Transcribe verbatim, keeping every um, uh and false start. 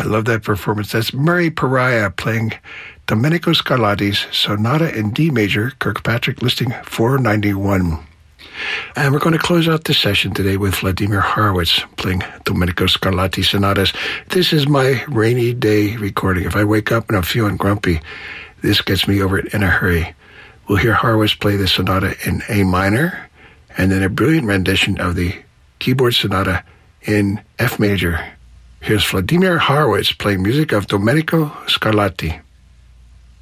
I love that performance. That's Murray Pariah playing Domenico Scarlatti's Sonata in D major, Kirkpatrick listing four ninety-one. And we're going to close out this session today with Vladimir Horowitz playing Domenico Scarlatti sonatas. This is my rainy day recording. If I wake up and I'm feeling grumpy, this gets me over it in a hurry. We'll hear Horowitz play the sonata in A minor, and then a brilliant rendition of the keyboard sonata in F major. Here's Vladimir Horowitz playing music of Domenico Scarlatti.